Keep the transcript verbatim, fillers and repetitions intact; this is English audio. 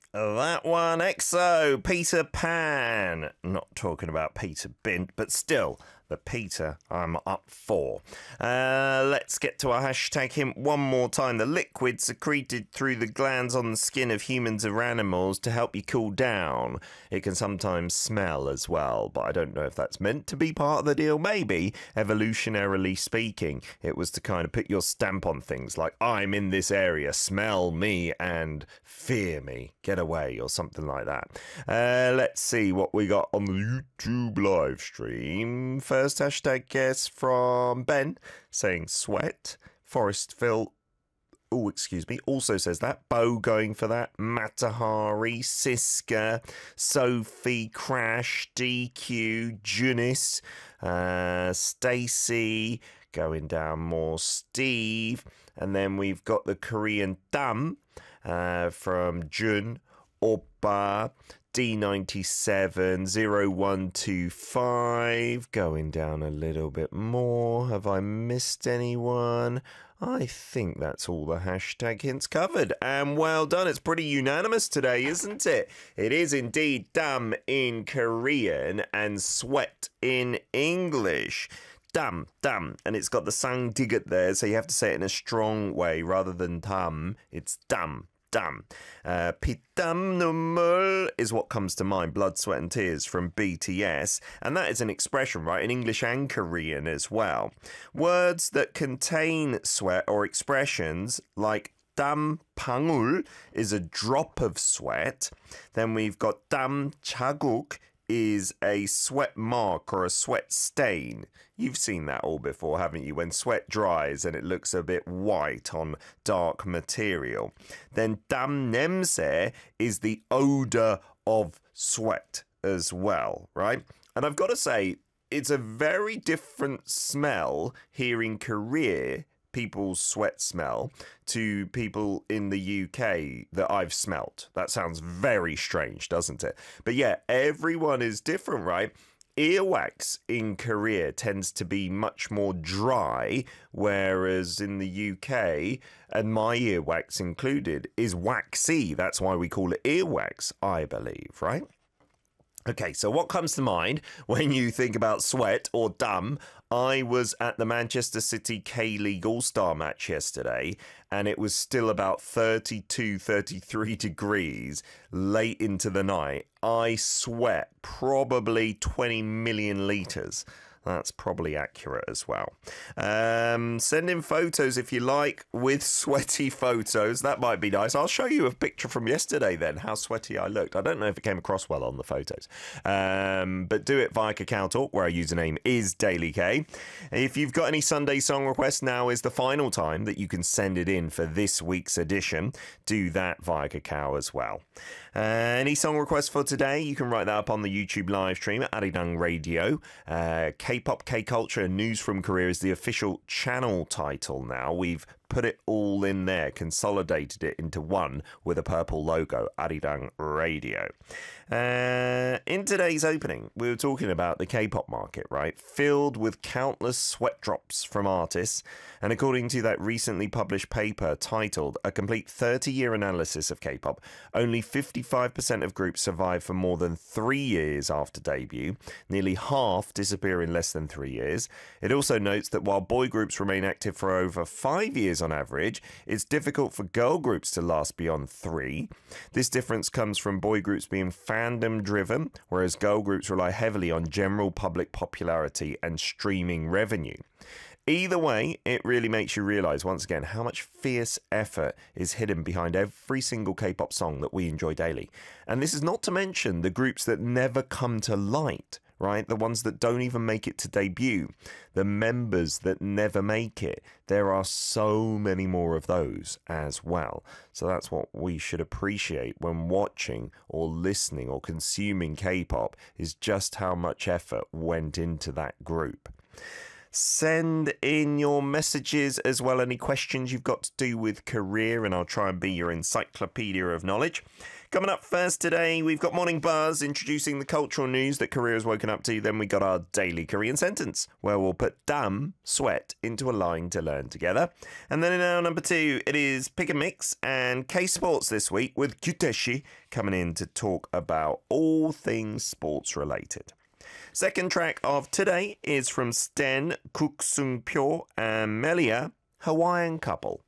That one, X O, Peter Pan. Not talking about Peter Bint, but still, the Peter I'm up for. Uh, let's get to our hashtag hint one more time. The liquid secreted through the glands on the skin of humans or animals to help you cool down. It can sometimes smell as well, but I don't know if that's meant to be part of the deal. Maybe, evolutionarily speaking, it was to kind of put your stamp on things like, I'm in this area, smell me and fear me. Get away, or something like that. Uh, let's see what we got on the YouTube live stream. First hashtag guess from Ben saying sweat. Forestville, oh, excuse me, also says that. Bo going for that. Matahari, Siska, Sophie, Crash, D Q, Junis, uh, Stacy, going down more, Steve. And then we've got the Korean Dam uh, from Jun, Oppa, D ninety-seven, zero one two five, going down a little bit more. Have I missed anyone? I think that's all the hashtag hints covered. And well done. It's pretty unanimous today, isn't it? It is indeed dam in Korean and sweat in English. Dam, dam, and it's got the sang digat there, so you have to say it in a strong way rather than tam. It's dam. Dam. Uh, Pitam numul is what comes to mind. Blood, Sweat and Tears from B T S. And that is an expression, right, in English and Korean as well. Words that contain sweat or expressions like 땀 방울 is a drop of sweat. Then we've got 땀 자국 is a sweat mark or a sweat stain. You've seen that all before, haven't you? When sweat dries and it looks a bit white on dark material. Then 땀 냄새 is the odour of sweat as well, right? And I've got to say, it's a very different smell here in Korea, people's sweat smell, to people in the U K that I've smelt. That sounds very strange, doesn't it? But yeah, everyone is different, right? Earwax in Korea tends to be much more dry, whereas in the U K, and my earwax included, is waxy. That's why we call it earwax, I believe, right? Okay, so what comes to mind when you think about sweat or dam? I was at the Manchester City K-League All-Star match yesterday, and it was still about thirty-two, thirty-three degrees late into the night. I sweat probably twenty million litres. That's probably accurate as well. Um, send in photos if you like with sweaty photos. That might be nice. I'll show you a picture from yesterday then, how sweaty I looked. I don't know if it came across well on the photos. Um, but do it via Kakao Talk, where our username is Daily K. If you've got any Sunday song requests, now is the final time that you can send it in for this week's edition. Do that via Kakao as well. Uh, any song requests for today, you can write that up on the YouTube live stream at Arirang Radio. Uh, K-pop, K-culture, News from Korea is the official channel title now. We've put it all in there, consolidated it into one with a purple logo, Arirang Radio. Uh, in today's opening, we were talking about the K-pop market, right? Filled with countless sweat drops from artists. And according to that recently published paper titled A Complete thirty-Year Analysis of K-pop, only fifty-five percent of groups survive for more than three years after debut. Nearly half disappear in less than three years. It also notes that while boy groups remain active for over five years on average, it's difficult for girl groups to last beyond three. This difference comes from boy groups being fandom driven, whereas girl groups rely heavily on general public popularity and streaming revenue. Either way, it really makes you realise once again how much fierce effort is hidden behind every single K-pop song that we enjoy daily. And this is not to mention the groups that never come to light, right? The ones that don't even make it to debut. The members that never make it. There are so many more of those as well. So that's what we should appreciate when watching or listening or consuming K-pop, is just how much effort went into that group. Send in your messages as well, any questions you've got to do with career, and I'll try and be your encyclopedia of knowledge. Coming up first today, we've got Morning Buzz introducing the cultural news that Korea has woken up to. Then we got our daily Korean sentence, where we'll put damn sweat into a line to learn together. And then in our number two, it is Pick and Mix and K Sports this week with Kyuteshi coming in to talk about all things sports related. Second track of today is from Sten, Kuk Sung Pyo and Melia, Hawaiian Couple.